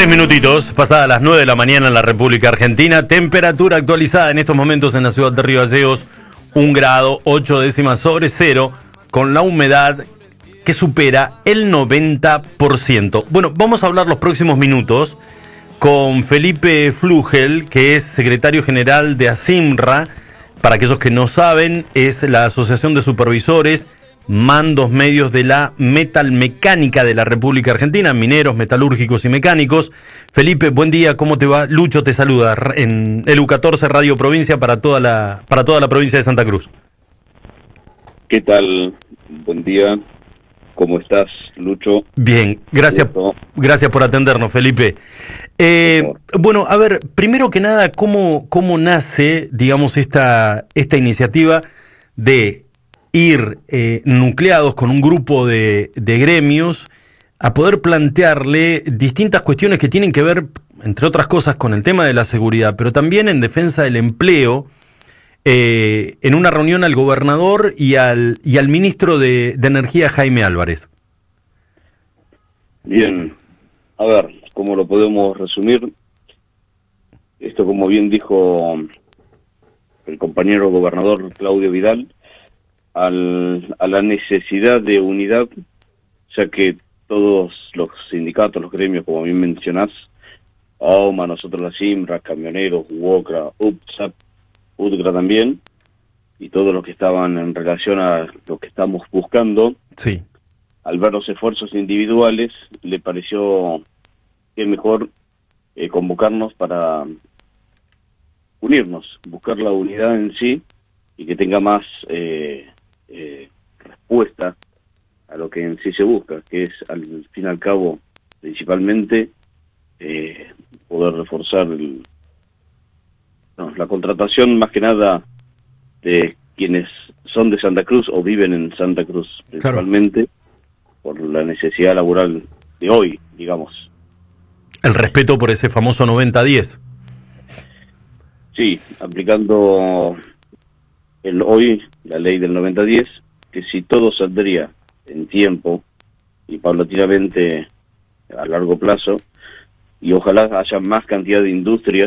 3 minutitos, pasadas las 9 de la mañana en la República Argentina. Temperatura actualizada en estos momentos en la ciudad de Río Gallegos, 1 grado 8 décimas sobre cero, con la humedad que supera el 90%. Bueno, vamos a hablar los próximos minutos con Felipe Flugel, que es secretario general de ASIMRA. Para aquellos que no saben, es la Asociación de Supervisores Mandos Medios de la Metalmecánica de la República Argentina, mineros, metalúrgicos y mecánicos. Felipe, buen día, ¿cómo te va? Lucho te saluda en el U14 Radio Provincia para toda la provincia de Santa Cruz. ¿Qué tal? Buen día. ¿Cómo estás, Lucho? Bien, gracias por atendernos, Felipe. Bueno, a ver, primero que nada, ¿cómo nace, digamos, esta iniciativa de ir nucleados con un grupo de gremios a poder plantearle distintas cuestiones que tienen que ver, entre otras cosas, con el tema de la seguridad, pero también en defensa del empleo, en una reunión al gobernador y al ministro de Energía, Jaime Álvarez? Bien, a ver, ¿cómo lo podemos resumir? Esto, como bien dijo el compañero gobernador Claudio Vidal, a la necesidad de unidad, ya que todos los sindicatos, los gremios, como bien mencionás, AOMA, nosotros la SIMRA, camioneros, UOCRA, UPSAP, UTGRA también, y todos los que estaban en relación a lo que estamos buscando, sí, al ver los esfuerzos individuales, le pareció que mejor convocarnos para unirnos, buscar la unidad en sí y que tenga más respuesta a lo que en sí se busca, que es al fin y al cabo principalmente poder reforzar la contratación, más que nada de quienes son de Santa Cruz o viven en Santa Cruz principalmente, claro, por la necesidad laboral de hoy, digamos. El respeto por ese famoso 90-10. Sí, aplicando hoy la ley del 90-10, que si todo saldría en tiempo y paulatinamente a largo plazo, y ojalá haya más cantidad de industrias,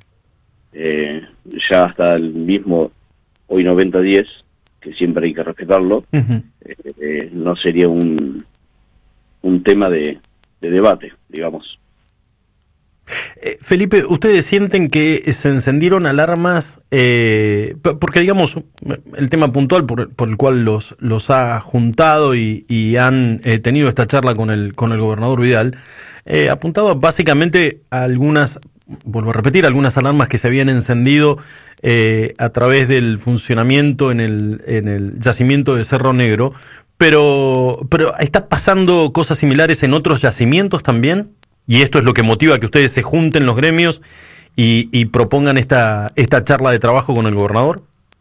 ya hasta el mismo hoy 90-10, que siempre hay que respetarlo, no sería un tema de debate, digamos. Felipe, ¿ustedes sienten que se encendieron alarmas? Porque, digamos, el tema puntual por el cual los ha juntado y han tenido esta charla con el gobernador Vidal, apuntado básicamente a algunas, vuelvo a repetir, algunas alarmas que se habían encendido a través del funcionamiento en el yacimiento de Cerro Negro, pero ¿está pasando cosas similares en otros yacimientos también? ¿Y esto es lo que motiva que ustedes se junten los gremios y propongan esta charla de trabajo con el gobernador?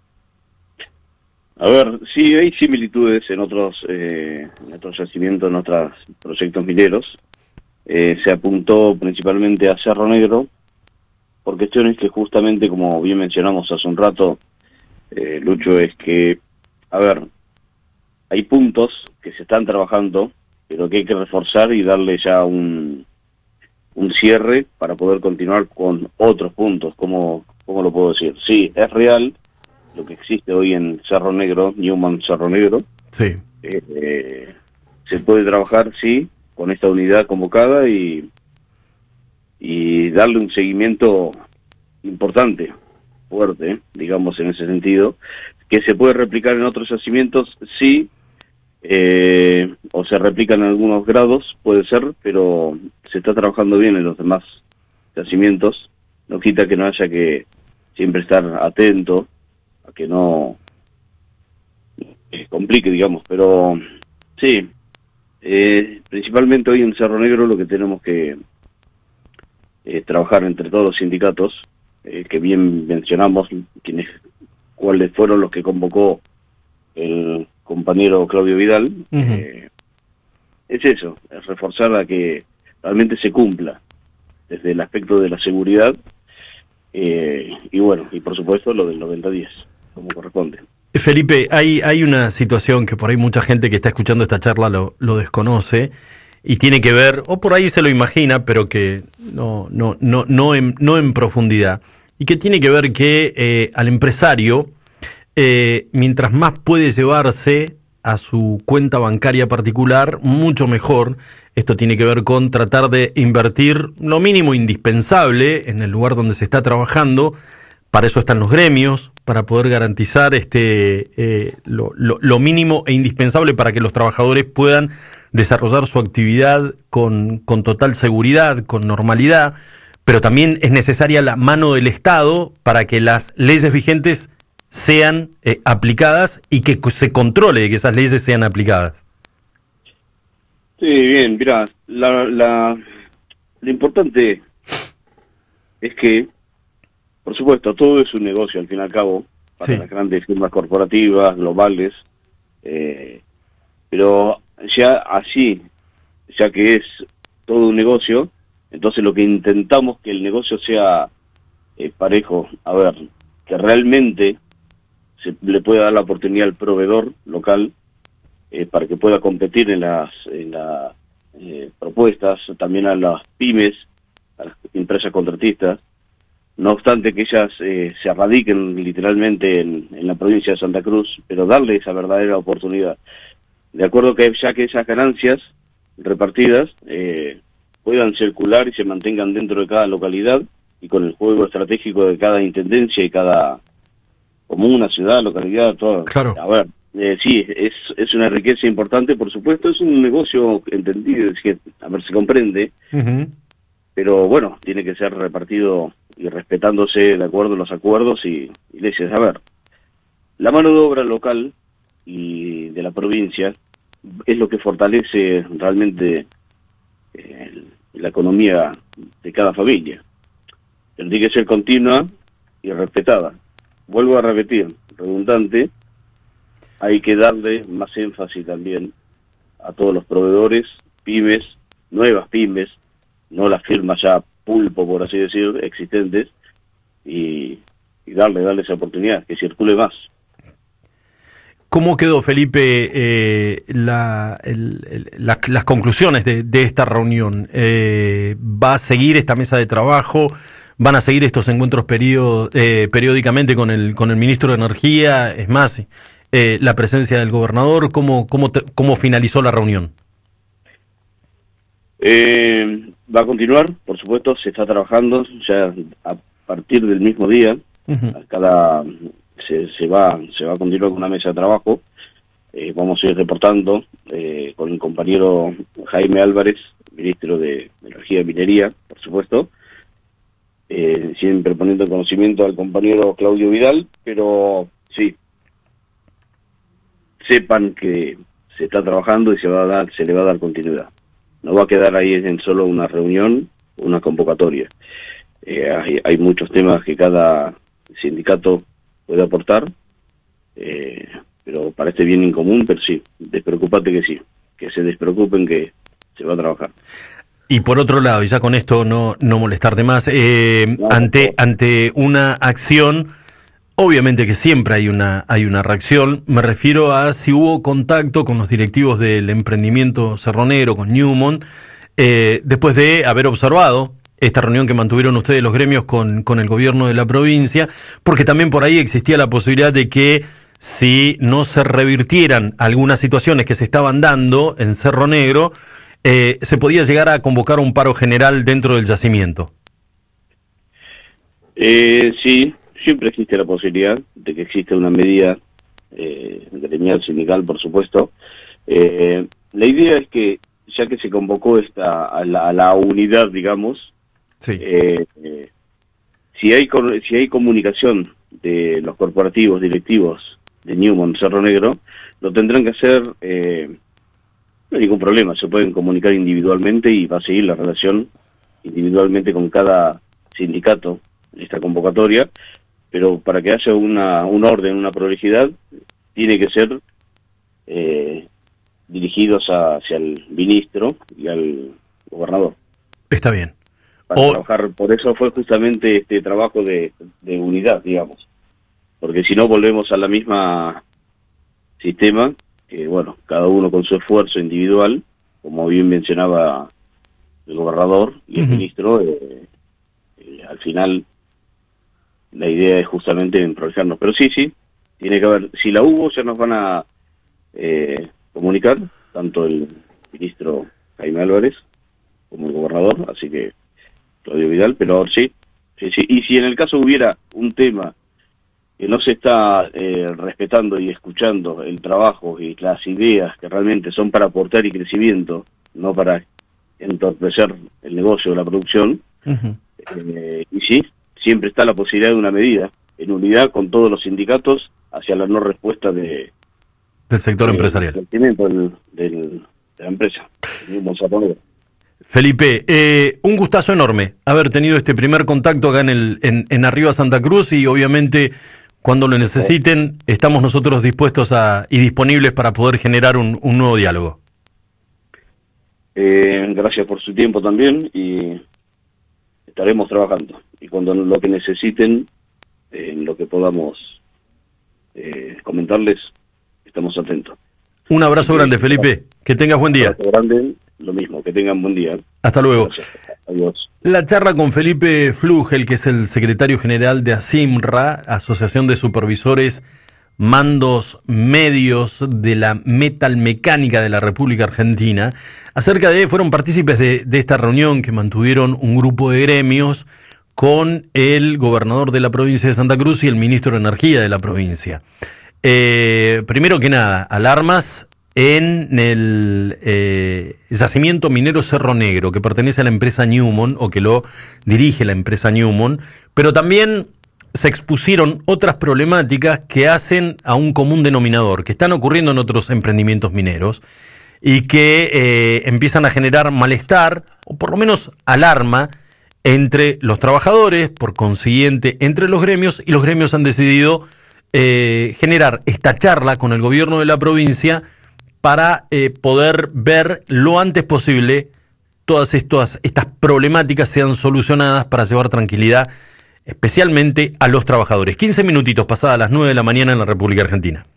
A ver, sí, hay similitudes en otros yacimientos, en otros proyectos mineros. Se apuntó principalmente a Cerro Negro por cuestiones que justamente, como bien mencionamos hace un rato, Lucho, es que, a ver, hay puntos que se están trabajando, pero que hay que reforzar y darle ya un cierre para poder continuar con otros puntos. ¿Cómo lo puedo decir? Sí, es real lo que existe hoy en Cerro Negro, Newman Cerro Negro. Sí. Se puede trabajar, sí, con esta unidad convocada y darle un seguimiento importante, fuerte, digamos, en ese sentido, que se puede replicar en otros yacimientos, sí, o se replican en algunos grados, puede ser, pero se está trabajando bien en los demás yacimientos. No quita que no haya que siempre estar atento a que no complique, digamos, pero sí, principalmente hoy en Cerro Negro lo que tenemos que trabajar entre todos los sindicatos, que bien mencionamos, cuáles fueron los que convocó el compañero Claudio Vidal, es eso, es reforzar a que realmente se cumpla desde el aspecto de la seguridad y bueno, y por supuesto lo del 90-10, como corresponde. Felipe, hay una situación que por ahí mucha gente que está escuchando esta charla lo desconoce, y tiene que ver, o por ahí se lo imagina, pero que no en profundidad, y que tiene que ver que al empresario, mientras más puede llevarse a su cuenta bancaria particular, mucho mejor. Esto tiene que ver con tratar de invertir lo mínimo indispensable en el lugar donde se está trabajando. Para eso están los gremios, para poder garantizar lo mínimo e indispensable para que los trabajadores puedan desarrollar su actividad con total seguridad, con normalidad, pero también es necesaria la mano del Estado para que las leyes vigentes sean aplicadas y que se controle de que esas leyes sean aplicadas. Sí, bien, mirá, lo importante es que, por supuesto, todo es un negocio al fin y al cabo, para las grandes firmas corporativas, globales, pero ya así, ya que es todo un negocio, entonces lo que intentamos que el negocio sea parejo, a ver, que realmente se le pueda dar la oportunidad al proveedor local para que pueda competir en las propuestas, también a las pymes, a las empresas contratistas, no obstante que ellas se radiquen literalmente en la provincia de Santa Cruz, pero darle esa verdadera oportunidad, de acuerdo que ya que esas ganancias repartidas puedan circular y se mantengan dentro de cada localidad y con el juego estratégico de cada intendencia y cada comuna, ciudad, localidad, todo. Claro. A ver, sí, es una riqueza importante, por supuesto, es un negocio entendido, es que, a ver, se comprende, pero bueno, tiene que ser repartido y respetándose de acuerdo a los acuerdos y leyes. A ver, la mano de obra local y de la provincia es lo que fortalece realmente la economía de cada familia. Pero tiene que ser continua y respetada. Vuelvo a repetir, redundante, hay que darle más énfasis también a todos los proveedores, pymes, nuevas pymes, no las firmas ya pulpo, por así decir, existentes, y darle esa oportunidad, que circule más. ¿Cómo quedó, Felipe, las conclusiones de esta reunión? ¿Va a seguir esta mesa de trabajo? ¿Van a seguir estos encuentros periódicamente con el ministro de Energía? Es más, la presencia del gobernador. ¿Cómo finalizó la reunión? Va a continuar, por supuesto, se está trabajando ya a partir del mismo día. Se va a continuar con una mesa de trabajo. Vamos a ir reportando con el compañero Jaime Álvarez, ministro de Energía y Minería, por supuesto, siempre poniendo en conocimiento al compañero Claudio Vidal, pero sí, sepan que se está trabajando y se le va a dar continuidad. No va a quedar ahí en solo una reunión, una convocatoria. Hay muchos temas que cada sindicato puede aportar, pero para este bien en común, pero sí, despreocupate que se despreocupen que se va a trabajar. Y por otro lado, y ya con esto no molestarte más, ante una acción, obviamente que siempre hay una reacción. Me refiero a si hubo contacto con los directivos del emprendimiento cerronero, con Newmont, después de haber observado esta reunión que mantuvieron ustedes los gremios con el gobierno de la provincia, porque también por ahí existía la posibilidad de que si no se revirtieran algunas situaciones que se estaban dando en Cerro Negro, se podía llegar a convocar un paro general dentro del yacimiento. Sí, siempre existe la posibilidad de que exista una medida gremial sindical, por supuesto. La idea es que, ya que se convocó a la unidad, digamos, sí. Si hay comunicación de los corporativos directivos de Newmont Cerro Negro, lo tendrán que hacer, no hay ningún problema, se pueden comunicar individualmente y va a seguir la relación individualmente con cada sindicato en esta convocatoria, pero para que haya un orden, una prolijidad, tiene que ser dirigidos hacia el ministro y al gobernador. Está bien. Para trabajar, por eso fue justamente este trabajo de unidad, digamos, porque si no volvemos a la misma sistema, que bueno, cada uno con su esfuerzo individual como bien mencionaba el gobernador y el ministro, al final la idea es justamente emprolejarnos. Pero sí, tiene que haber, si la hubo, ya nos van a comunicar, tanto el ministro Jaime Álvarez como el gobernador, así que Claudio Vidal, pero ahora sí. Y si en el caso hubiera un tema que no se está respetando y escuchando el trabajo y las ideas que realmente son para aportar y crecimiento, no para entorpecer el negocio o la producción, y sí, siempre está la posibilidad de una medida en unidad con todos los sindicatos hacia la no respuesta del sector empresarial. Del crecimiento de la empresa. Felipe, un gustazo enorme haber tenido este primer contacto acá en Arriba Santa Cruz, y obviamente cuando lo necesiten estamos nosotros dispuestos y disponibles para poder generar un nuevo diálogo. Gracias por su tiempo también, y estaremos trabajando, y cuando lo que necesiten, en lo que podamos comentarles, estamos atentos. Un abrazo grande, Felipe, que tengas buen día. Un abrazo grande, lo mismo, que tengan buen día. Hasta luego. Gracias. Adiós. La charla con Felipe Flugel, que es el secretario general de ASIMRA, Asociación de Supervisores Mandos Medios de la Metalmecánica de la República Argentina, fueron partícipes de esta reunión que mantuvieron un grupo de gremios con el gobernador de la provincia de Santa Cruz y el ministro de Energía de la provincia. Primero que nada, alarmas en el yacimiento minero Cerro Negro, que pertenece a la empresa Newmont, o que lo dirige la empresa Newmont, pero también se expusieron otras problemáticas que hacen a un común denominador, que están ocurriendo en otros emprendimientos mineros y que empiezan a generar malestar, o por lo menos alarma, entre los trabajadores, por consiguiente entre los gremios, y los gremios han decidido generar esta charla con el gobierno de la provincia para poder ver lo antes posible todas estas problemáticas sean solucionadas para llevar tranquilidad especialmente a los trabajadores. 15 minutitos pasadas las 9 de la mañana en la República Argentina.